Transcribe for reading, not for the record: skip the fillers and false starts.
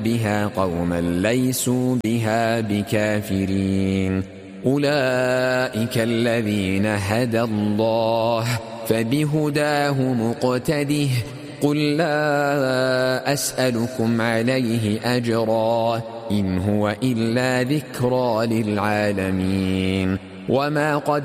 بها قوما ليسوا بها بكافرين أولئك الذين هدى الله فبهداه مقتده قل لا أسألكم عليه أجرا إن هو إلا ذكرى للعالمين وما قد